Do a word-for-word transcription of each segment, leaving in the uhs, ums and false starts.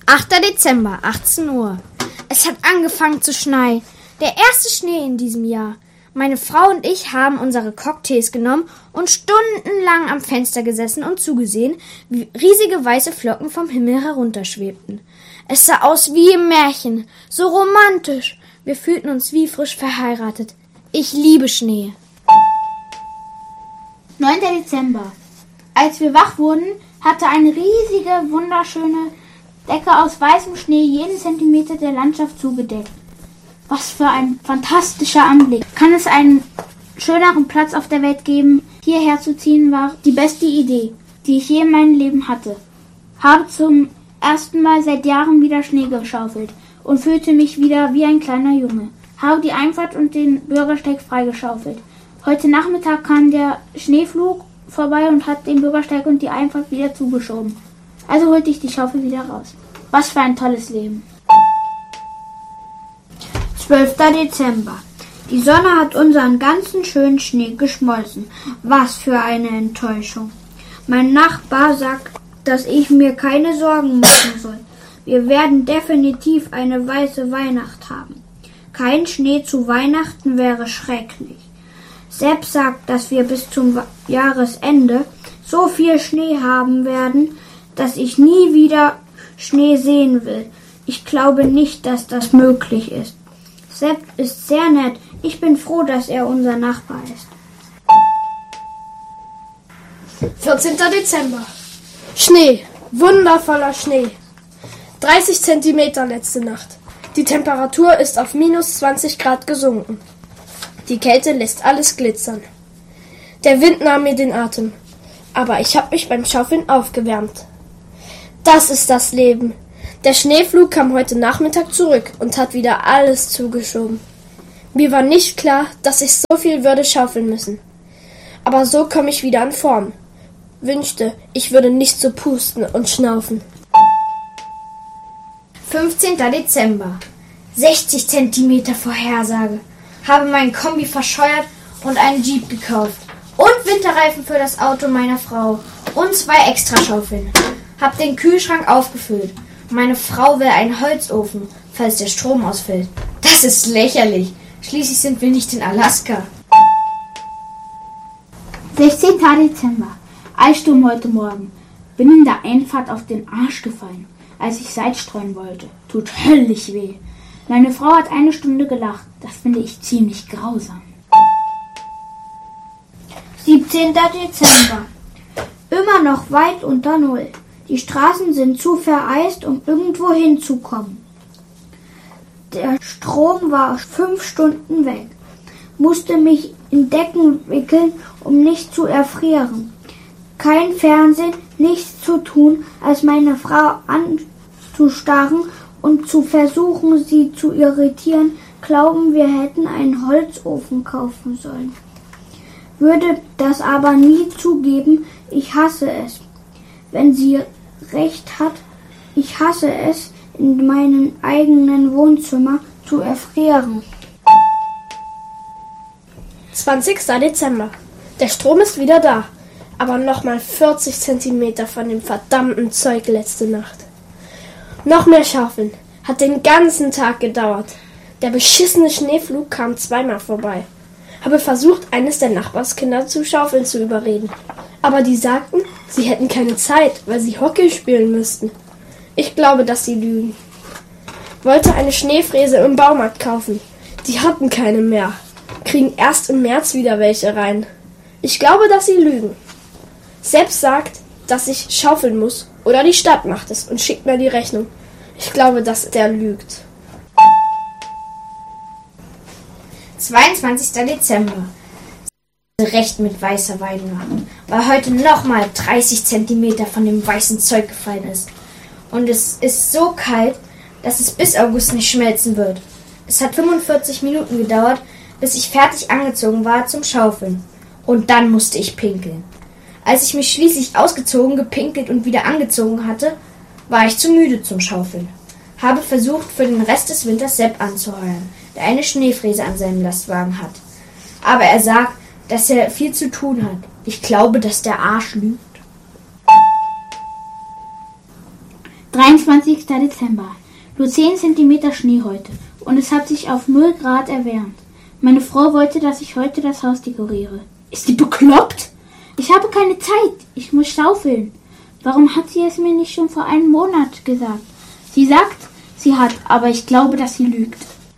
achter Dezember, achtzehn Uhr. Es hat angefangen zu schneien. Der erste Schnee in diesem Jahr. Meine Frau und ich haben unsere Cocktails genommen und stundenlang am Fenster gesessen und zugesehen, wie riesige weiße Flocken vom Himmel herunterschwebten. Es sah aus wie im Märchen, so romantisch. Wir fühlten uns wie frisch verheiratet. Ich liebe Schnee. neunter Dezember. Als wir wach wurden, hatte eine riesige, wunderschöne Decke aus weißem Schnee jeden Zentimeter der Landschaft zugedeckt. Was für ein fantastischer Anblick. Kann es einen schöneren Platz auf der Welt geben? Hierher zu ziehen war die beste Idee, die ich je in meinem Leben hatte. Habe zum ersten Mal seit Jahren wieder Schnee geschaufelt und fühlte mich wieder wie ein kleiner Junge. Habe die Einfahrt und den Bürgersteig freigeschaufelt. Heute Nachmittag kam der Schneeflug vorbei und hat den Bürgersteig und die Einfahrt wieder zugeschoben. Also holte ich die Schaufel wieder raus. Was für ein tolles Leben. zwölfter Dezember. Die Sonne hat unseren ganzen schönen Schnee geschmolzen. Was für eine Enttäuschung. Mein Nachbar sagt, dass ich mir keine Sorgen machen soll. Wir werden definitiv eine weiße Weihnacht haben. Kein Schnee zu Weihnachten wäre schrecklich. Sepp sagt, dass wir bis zum Jahresende so viel Schnee haben werden, dass ich nie wieder Schnee sehen will. Ich glaube nicht, dass das möglich ist. Sepp ist sehr nett. Ich bin froh, dass er unser Nachbar ist. vierzehnter Dezember. Schnee. Wundervoller Schnee. dreißig Zentimeter letzte Nacht. Die Temperatur ist auf minus zwanzig Grad gesunken. Die Kälte lässt alles glitzern. Der Wind nahm mir den Atem. Aber ich habe mich beim Schaufeln aufgewärmt. Das ist das Leben. Der Schneeflug kam heute Nachmittag zurück und hat wieder alles zugeschoben. Mir war nicht klar, dass ich so viel würde schaufeln müssen. Aber so komme ich wieder an Form. Wünschte, ich würde nicht so pusten und schnaufen. fünfzehnter Dezember. sechzig Zentimeter Vorhersage. Habe meinen Kombi verscheuert und einen Jeep gekauft. Und Winterreifen für das Auto meiner Frau. Und zwei Extraschaufeln. Hab den Kühlschrank aufgefüllt. Meine Frau will einen Holzofen, falls der Strom ausfällt. Das ist lächerlich. Schließlich sind wir nicht in Alaska. sechzehnter Dezember. Eissturm heute Morgen. Bin in der Einfahrt auf den Arsch gefallen, als ich Salz streuen wollte. Tut höllisch weh. Meine Frau hat eine Stunde gelacht. Das finde ich ziemlich grausam. siebzehnter Dezember. Immer noch weit unter Null. Die Straßen sind zu vereist, um irgendwo hinzukommen. Der Strom war fünf Stunden weg. Musste mich in Decken wickeln, um nicht zu erfrieren. Kein Fernsehen, nichts zu tun, als meine Frau anzustarren und zu versuchen, sie zu irritieren. Glauben, wir hätten einen Holzofen kaufen sollen. Würde das aber nie zugeben, ich hasse es. Wenn sie recht hat, ich hasse es, in meinem eigenen Wohnzimmer zu erfrieren. zwanzigster Dezember. Der Strom ist wieder da, aber nochmal vierzig Zentimeter von dem verdammten Zeug letzte Nacht. Noch mehr Schaufeln. Hat den ganzen Tag gedauert. Der beschissene Schneeflug kam zweimal vorbei. Habe versucht, eines der Nachbarskinder zu Schaufeln zu überreden. Aber die sagten, sie hätten keine Zeit, weil sie Hockey spielen müssten. Ich glaube, dass sie lügen. Wollte eine Schneefräse im Baumarkt kaufen. Die hatten keine mehr. Kriegen erst im März wieder welche rein. Ich glaube, dass sie lügen. Selbst sagt, dass ich schaufeln muss. Oder die Stadt macht es und schickt mir die Rechnung. Ich glaube, dass der lügt. zweiundzwanzigster Dezember. Recht mit weißer Weidenmacht, weil heute nochmal dreißig Zentimeter von dem weißen Zeug gefallen ist. Und es ist so kalt, dass es bis August nicht schmelzen wird. Es hat fünfundvierzig Minuten gedauert, bis ich fertig angezogen war zum Schaufeln. Und dann musste ich pinkeln. Als ich mich schließlich ausgezogen, gepinkelt und wieder angezogen hatte, war ich zu müde zum Schaufeln. Habe versucht, für den Rest des Winters Sepp anzuheuern, der eine Schneefräse an seinem Lastwagen hat. Aber er sagt, dass er viel zu tun hat. Ich glaube, dass der Arsch lügt. dreiundzwanzigster Dezember. Nur zehn Zentimeter Schnee heute und es hat sich auf null Grad erwärmt. Meine Frau wollte, dass ich heute das Haus dekoriere. Ist die bekloppt? Ich habe keine Zeit. Ich muss schaufeln. Warum hat sie es mir nicht schon vor einem Monat gesagt? Sie sagt, sie hat, aber ich glaube, dass sie lügt.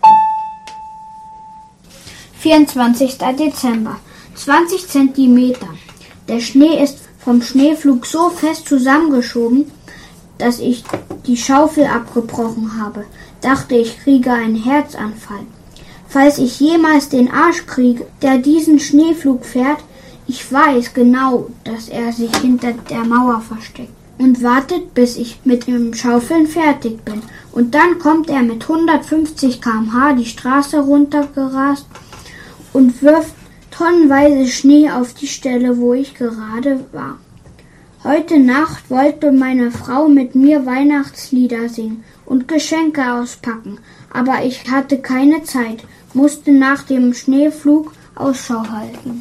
vierundzwanzigster Dezember. zwanzig Zentimeter. Der Schnee ist vom Schneeflug so fest zusammengeschoben, dass ich die Schaufel abgebrochen habe. Dachte, ich kriege einen Herzanfall. Falls ich jemals den Arsch kriege, der diesen Schneeflug fährt, ich weiß genau, dass er sich hinter der Mauer versteckt und wartet, bis ich mit dem Schaufeln fertig bin. Und dann kommt er mit hundertfünfzig Kilometer pro Stunde die Straße runtergerast und wirft tonnenweise Schnee auf die Stelle, wo ich gerade war. Heute Nacht wollte meine Frau mit mir Weihnachtslieder singen und Geschenke auspacken, aber ich hatte keine Zeit, musste nach dem Schneeflug Ausschau halten.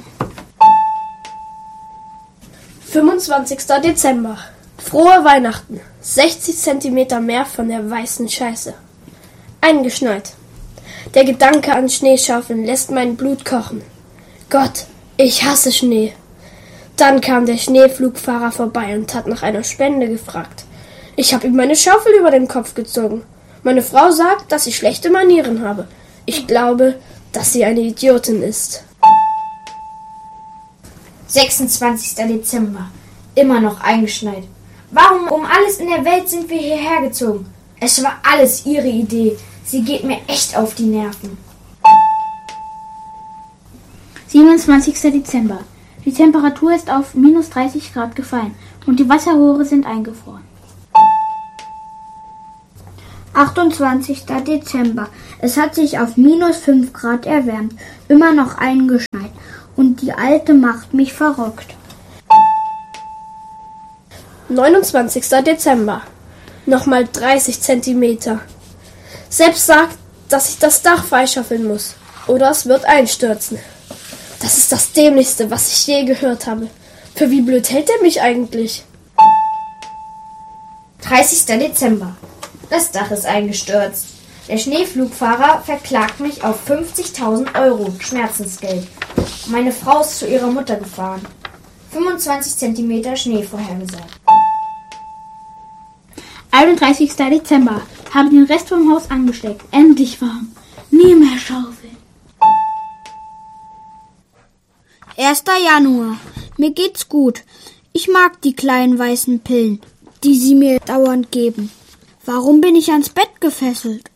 fünfundzwanzigster Dezember. Frohe Weihnachten. sechzig Zentimeter mehr von der weißen Scheiße. Eingeschneit. Der Gedanke an Schneeschaufeln lässt mein Blut kochen. Gott, ich hasse Schnee. Dann kam der Schneeflugfahrer vorbei und hat nach einer Spende gefragt. Ich habe ihm meine Schaufel über den Kopf gezogen. Meine Frau sagt, dass ich schlechte Manieren habe. Ich glaube, dass sie eine Idiotin ist. sechsundzwanzigster Dezember. Immer noch eingeschneit. Warum um alles in der Welt sind wir hierher gezogen? Es war alles ihre Idee. Sie geht mir echt auf die Nerven. siebenundzwanzigster Dezember. Die Temperatur ist auf minus dreißig Grad gefallen und die Wasserrohre sind eingefroren. achtundzwanzigster Dezember. Es hat sich auf minus fünf Grad erwärmt, immer noch eingeschneit und die Alte macht mich verrückt. neunundzwanzigster Dezember. Nochmal dreißig Zentimeter. Selbst sagt, dass ich das Dach freischaufeln muss oder es wird einstürzen. Das ist das Dämlichste, was ich je gehört habe. Für wie blöd hält er mich eigentlich? dreißigster Dezember. Das Dach ist eingestürzt. Der Schneeflugfahrer verklagt mich auf fünfzigtausend Euro Schmerzensgeld. Meine Frau ist zu ihrer Mutter gefahren. fünfundzwanzig Zentimeter Schnee vorhergesagt. einunddreißigster Dezember. Habe den Rest vom Haus angesteckt. Endlich warm. Nie mehr Schaufeln. erster Januar. Mir geht's gut. Ich mag die kleinen weißen Pillen, die sie mir dauernd geben. Warum bin ich ans Bett gefesselt?